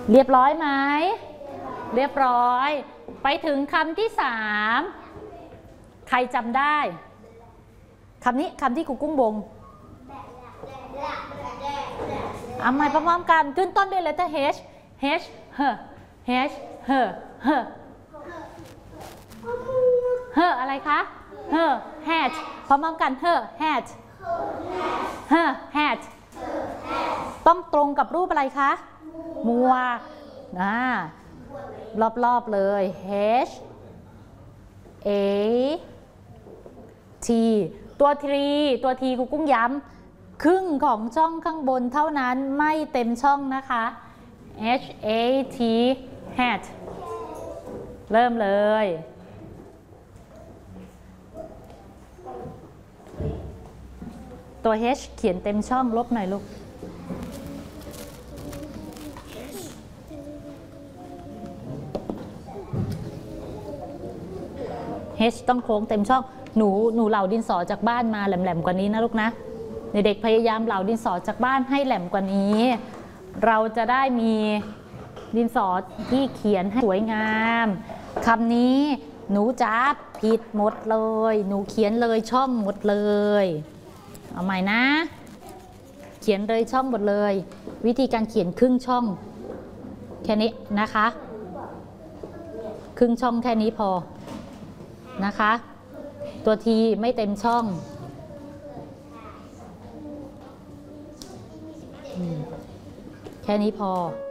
เรียบร้อยไหมเรียบร้อยไปถึงคำที่3ใครจำได้คำนี้คำที่ครูกุ้งบงเอาใหม่พร้อมๆกันขึ้นต้นด้วย letter H H H H อะไรคะ hat พร้อมๆกัน hat hat ต้องตรงกับรูปอะไรคะหมวกรอบๆเลย H A T ตัวTครูกุ้งย้ำครึ่งของช่องข้างบนเท่านั้นไม่เต็มช่องนะคะ H A T hat เริ่มเลยตัว H เขียนเต็มช่องลบหน่อยลูก H ต้องโค้งเต็มช่องหนูเหลาดินสอจากบ้านมาแหลมๆกว่านี้นะลูกนะเด็กๆพยายามเหลาดินสอจากบ้านให้แหลมกว่านี้เราจะได้มีดินสอที่เขียนให้สวยงามคำนี้หนูจับผิดหมดเลยหนูเขียนเลยช่องหมดเลยเอาใหม่นะเขียนเลยช่องหมดเลยวิธีการเขียนครึ่งช่องแค่นี้นะคะครึ่งช่องแค่นี้พอนะคะตัวทีไม่เต็มช่องแค่นี้พอ